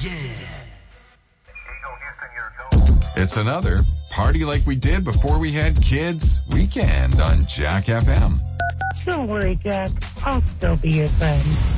It's another Party Like We Did Before We Had Kids weekend on Jack FM. Don't worry, Jack. I'll still be your friend.